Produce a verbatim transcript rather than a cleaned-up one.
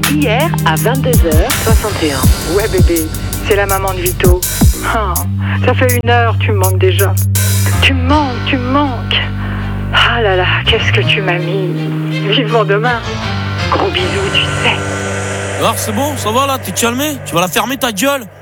hier à vingt-deux heures soixante et un. Ouais bébé, c'est la maman de Vito. Oh, ça fait une heure, tu me manques déjà. Tu me manques, tu me manques. Ah là là, qu'est-ce que tu m'as mis. Vivement demain. Gros bisous, tu sais. Alors c'est bon, ça va là, t'es calmé? Tu vas la fermer ta gueule?